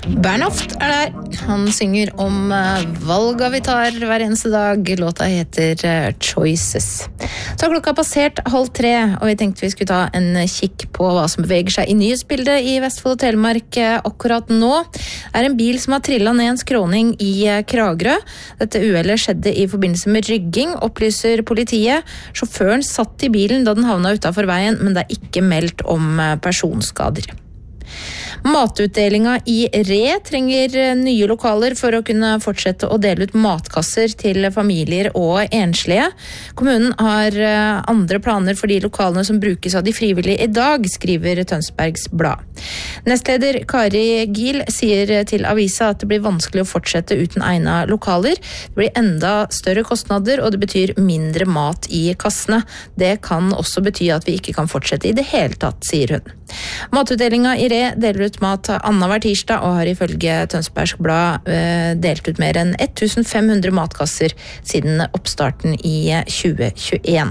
Bernhoft der. Han synger om valga vi tar hver eneste dag. Låta heter Choices. Så har klokka passert 2:30, og vi tenkte vi skulle ta en kikk på hva som beveger seg i nyhetsbildet i Vestfold og Telemark akkurat nå. Det en bil som har trillet ned en skråning i Kragerø. Dette uhellet skjedde i forbindelse med rygging, opplyser politiet. Sjåføren satt i bilen da den havna utenfor veien, men det ikke meldt om personskader. Matutdelinga i Re trenger nye lokaler for å kunne fortsette å dele ut matkasser til familier og enslige. Kommunen har andre planer for de lokalene som brukes av de frivillige i dag, skriver Tønsbergs Blad. Nestleder Kari Giel sier til avisa at det blir vanskelig å fortsette uten egnet lokaler. Det blir enda større kostnader, og det betyr mindre mat i kassene. Det kan også bety at vi ikke kan fortsette i det hele tatt, sier hun. Matutdelinga i Re deler ut mat annenhver tirsdag og har ifølge Tønsbergs Blad delt ut mer enn 1500 matkasser siden oppstarten i 2021.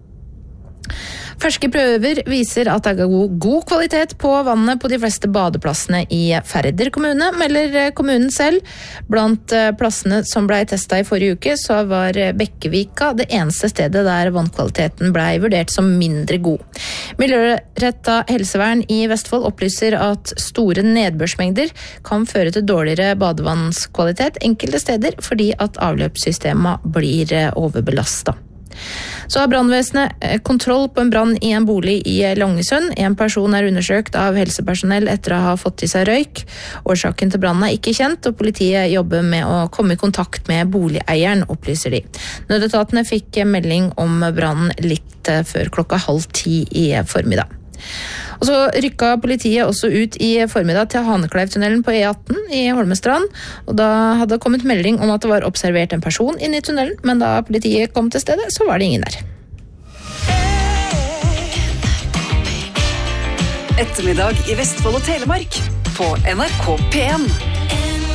Ferske prøver viser at det god kvalitet på vannet på de fleste badeplassene i Færder kommune, melder kommunen selv. Blant plassene som ble testet i forrige uke, så var Bekkevika det eneste stedet der vannkvaliteten ble vurdert som mindre god. Miljøretta helsevern i Vestfold opplyser at store nedbørsmengder kan føre til dårligere badevannskvalitet enkelte steder, fordi at avløpssystemet blir overbelastet. Så har brannvesenet kontroll på en brann i en bolig i Langesund. En person undersøkt av helsepersonell etter å ha fått i seg røyk. Årsaken til brannen ikke kjent, og politiet jobber med å komme i kontakt med boligeieren, opplyser de. Nødetatene fikk melding om brannen litt før 9:30 i formiddag. Og så rykka politiet også ut i formiddag til Hanekleivtunnelen på E18 i Holmestrand, og da hadde det kommet melding om at det var observert en person inne i tunnelen, men da politiet kom til stedet, så var det ingen der. Ettermiddag i Vestfold og Telemark på NRK P1.